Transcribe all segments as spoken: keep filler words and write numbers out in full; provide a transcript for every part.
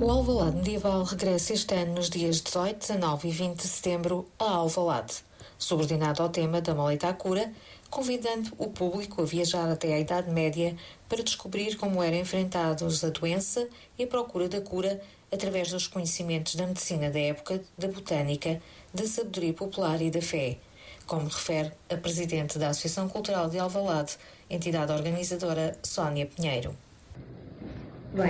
O Alvalade Medieval regressa este ano nos dias dezoito, dezanove e vinte de setembro a Alvalade, subordinado ao tema da Maleita à Cura, convidando o público a viajar até à Idade Média para descobrir como eram enfrentados a doença e a procura da cura através dos conhecimentos da medicina da época, da botânica, da sabedoria popular e da fé, como refere a presidente da Associação Cultural de Alvalade, entidade organizadora Sónia Pinheiro. Bem,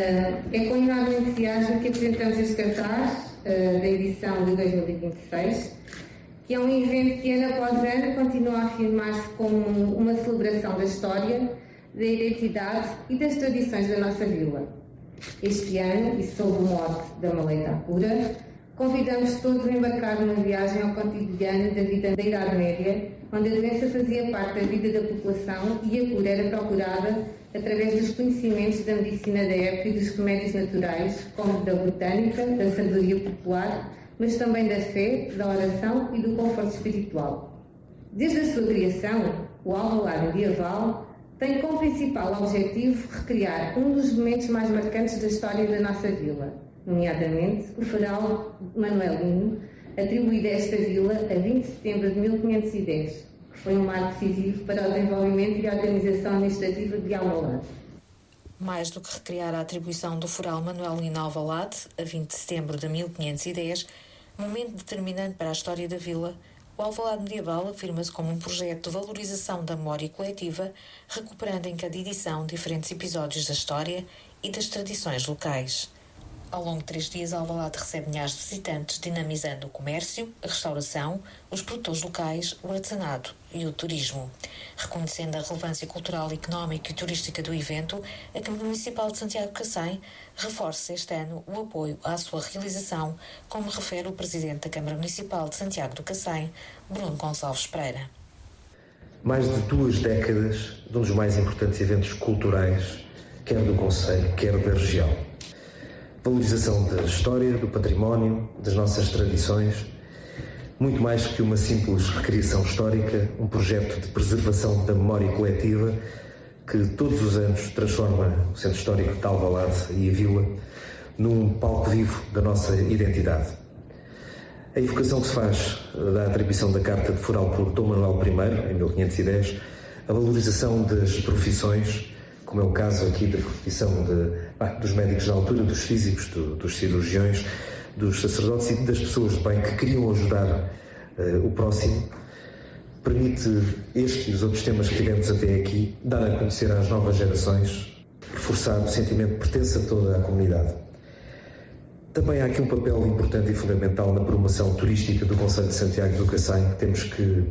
é com enorme entusiasmo que apresentamos este cartaz da edição de dois mil e vinte e seis, que é um evento que ano após ano continua a afirmar-se como uma celebração da história, da identidade e das tradições da nossa vila. Este ano, e sob o mote da Maleita à Cura, convidamos todos a embarcar numa viagem ao cotidiano da vida da Idade Média, onde a doença fazia parte da vida da população e a cura era procurada através dos conhecimentos da medicina da época e dos remédios naturais, como da botânica, da sabedoria popular, mas também da fé, da oração e do conforto espiritual. Desde a sua criação, o Alvalade Medieval tem como principal objetivo recriar um dos momentos mais marcantes da história da nossa vila, nomeadamente o farol manuelino, atribuído a esta vila a vinte de setembro de mil quinhentos e dez, que foi um marco decisivo para o desenvolvimento e a organização administrativa de Alvalade. Mais do que recriar a atribuição do farol manuelino a Alvalade, a vinte de setembro de mil quinhentos e dez, momento determinante para a história da vila, o Alvalade Medieval afirma-se como um projeto de valorização da memória coletiva, recuperando em cada edição diferentes episódios da história e das tradições locais. Ao longo de três dias, Alvalade recebe milhares de visitantes, dinamizando o comércio, a restauração, os produtores locais, o artesanato e o turismo. Reconhecendo a relevância cultural, económica e turística do evento, a Câmara Municipal de Santiago de Cacém reforça este ano o apoio à sua realização, como refere o Presidente da Câmara Municipal de Santiago do Cacém, Bruno Gonçalves Pereira. Mais de duas décadas de um dos mais importantes eventos culturais, quer do Concelho, quer da região. Valorização da história, do património, das nossas tradições, muito mais que uma simples recriação histórica, um projeto de preservação da memória coletiva que todos os anos transforma o Centro Histórico de Alvalade e a Vila num palco vivo da nossa identidade. A evocação que se faz da atribuição da Carta de Foral por Dom Manuel I, em mil quinhentos e dez, a valorização das profissões, como é o caso aqui da profissão de, ah, dos médicos da altura, dos físicos, do, dos cirurgiões, dos sacerdotes e das pessoas de bem que queriam ajudar uh, o próximo, permite este e os outros temas que tivemos até aqui dar a conhecer às novas gerações, reforçar o sentimento de pertença a toda a comunidade. Também há aqui um papel importante e fundamental na promoção turística do Concelho de Santiago do Cacém, que temos que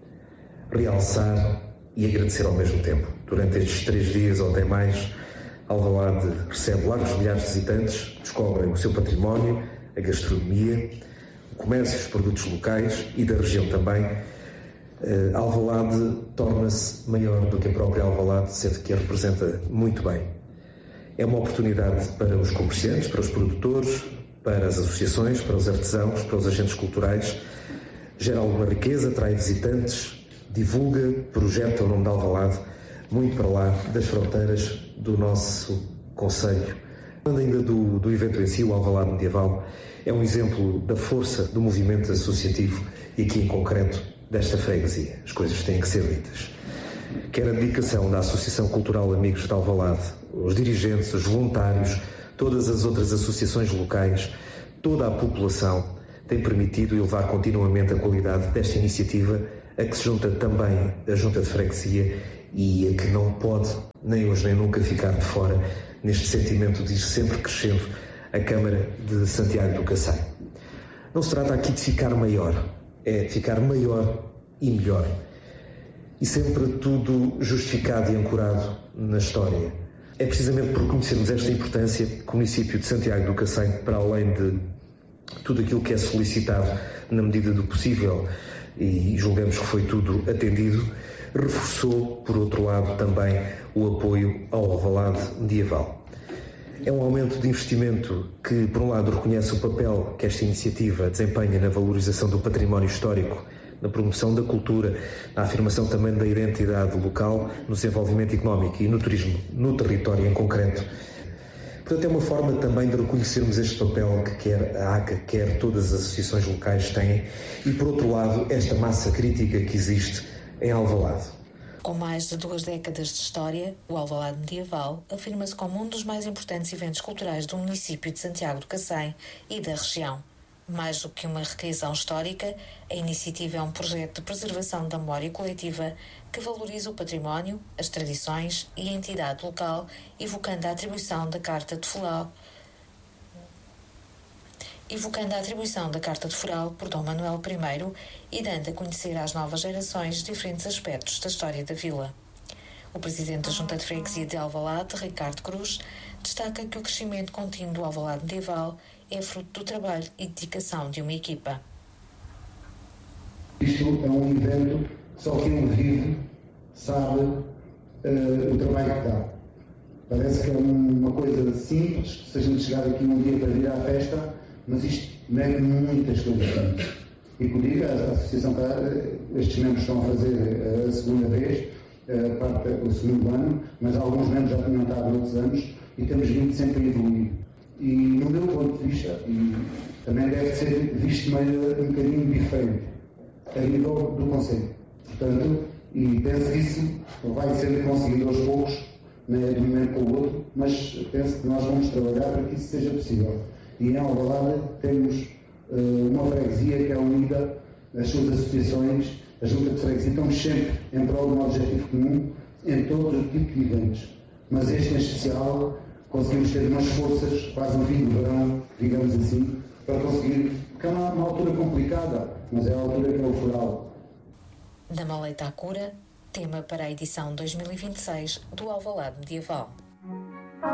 realçar e agradecer ao mesmo tempo. Durante estes três dias ou até mais, Alvalade recebe largos milhares de visitantes, descobrem o seu património, a gastronomia, o comércio, os produtos locais e da região também. Uh, Alvalade torna-se maior do que a própria Alvalade, sendo que a representa muito bem. É uma oportunidade para os comerciantes, para os produtores, para as associações, para os artesãos, para os agentes culturais. Gera alguma riqueza, atrai visitantes, divulga, projeta o nome de Alvalade muito para lá das fronteiras do nosso concelho. Falando ainda do, do evento em si, o Alvalade Medieval é um exemplo da força do movimento associativo e aqui em concreto desta freguesia. As coisas têm que ser ditas. Quer a dedicação da Associação Cultural Amigos de Alvalade, os dirigentes, os voluntários, todas as outras associações locais, toda a população tem permitido elevar continuamente a qualidade desta iniciativa, a que se junta também a Junta de Freguesia e a que não pode, nem hoje nem nunca, ficar de fora neste sentimento de ir sempre crescendo a Câmara de Santiago do Cacém. Não se trata aqui de ficar maior, é de ficar maior e melhor. E sempre tudo justificado e ancorado na história. É precisamente por conhecermos esta importância que o município de Santiago do Cacém, para além de tudo aquilo que é solicitado na medida do possível, e julgamos que foi tudo atendido, reforçou, por outro lado, também o apoio ao Alvalade Medieval. É um aumento de investimento que, por um lado, reconhece o papel que esta iniciativa desempenha na valorização do património histórico, na promoção da cultura, na afirmação também da identidade local, no desenvolvimento económico e no turismo, no território em concreto. Portanto, é uma forma também de reconhecermos este papel que quer a A C A, quer todas as associações locais têm, e, por outro lado, esta massa crítica que existe em Alvalade. Com mais de duas décadas de história, o Alvalade Medieval afirma-se como um dos mais importantes eventos culturais do município de Santiago do Cacém e da região. Mais do que uma recriação histórica, a iniciativa é um projeto de preservação da memória coletiva que valoriza o património, as tradições e a entidade local, evocando a atribuição da Carta de Foral, evocando a atribuição da Carta de Foral por Dom Manuel I e dando a conhecer às novas gerações diferentes aspectos da história da vila. O presidente da Junta de Freguesia de Alvalade, Ricardo Cruz, destaca que o crescimento contínuo do Alvalade Medieval é fruto do trabalho e dedicação de uma equipa. Isto é um evento que só quem o vive sabe uh, o trabalho que dá. Parece que é uma coisa simples, se a gente chegar aqui um dia para vir à festa, mas isto mete muitas coisas. E como digo, a Associação K, estes membros estão a fazer a segunda vez, a parte do segundo ano, mas alguns membros já tinham estado outros anos e temos vindo sempre a evoluir. E no meu ponto de vista, e também deve ser visto de maneira um bocadinho diferente, a nível do Conselho. Portanto, e penso que isso vai ser conseguido aos poucos, né, de um momento para o outro, mas penso que nós vamos trabalhar para que isso seja possível. E em Alvalade temos uh, uma freguesia que é unida, as suas associações, a Junta de Freguesia, estamos sempre em prol de um objetivo comum em todo o tipo de eventos. Mas este em especial, conseguimos ter umas forças, quase no fim do verão, digamos assim, para conseguir, porque é uma, uma altura complicada, mas é a altura que é o foral. Da Maleita à Cura, tema para a edição dois mil e vinte e seis do Alvalade Medieval.